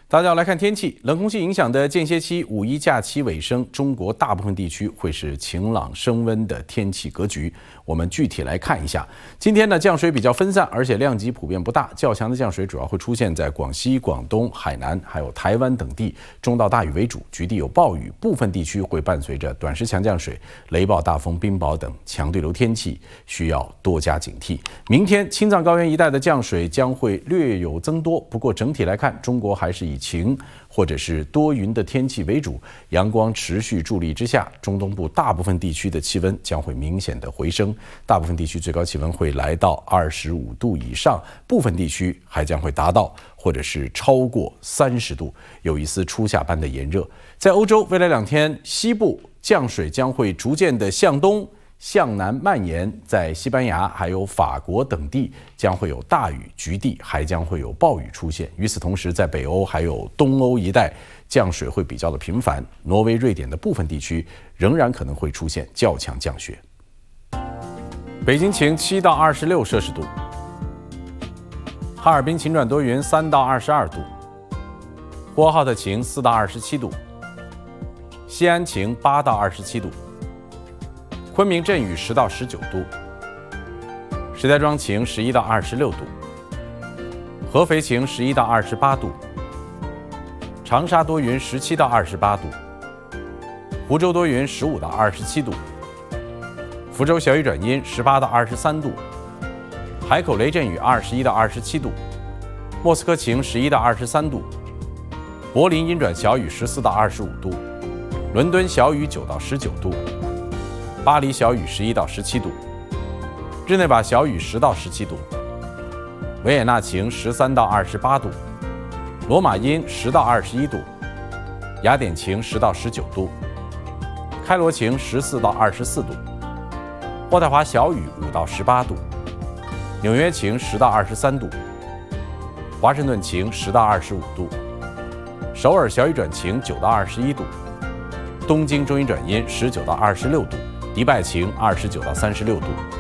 大家来看天气，冷空气影响的间歇期，五一假期尾声，中国大部分地区会是晴朗升温的天气格局。我们具体来看一下，今天呢降水比较分散，而且量级普遍不大，较强的降水主要会出现在广西、广东、海南还有台湾等地，中到大雨为主，局地有暴雨，部分地区会伴随着短时强降水、雷暴、大风、冰雹等强对流天气，需要多加警惕。明天青藏高原一带的降水将会略有增多，不过整体来看，中国还是以晴或者是多云的天气为主，阳光持续助力之下，中东部大部分地区的气温将会明显的回升，大部分地区最高气温会来到25度以上，部分地区还将会达到或者是超过30度，有一丝初夏般的炎热。在欧洲，未来2天，西部降水将会逐渐的向东向南蔓延，在西班牙还有法国等地将会有大雨，局地还将会有暴雨出现。与此同时，在北欧还有东欧一带，降水会比较的频繁。挪威、瑞典的部分地区仍然可能会出现较强降雪。北京晴7到26摄氏度，哈尔滨晴转多云3到22度，呼和浩特晴4到27度，西安晴8到27度。昆明阵雨10到19度，石家庄晴11到26度，合肥晴11到28度，长沙多云17到28度，湖州多云15到27度，福州小雨转阴18到23度，海口雷阵雨21到27度，莫斯科晴11到23度，柏林阴转小雨14到25度，伦敦小雨9到19度。巴黎小雨11到17度，日内瓦小雨10到17度，维也纳晴13到28度，罗马阴10到21度，雅典晴10到19度，开罗晴14到24度，渥太华小雨5到18度，纽约晴10到23度，华盛顿晴10到25度，首尔小雨转晴9到21度，东京中阴转阴19到26度，迪拜晴29到36度。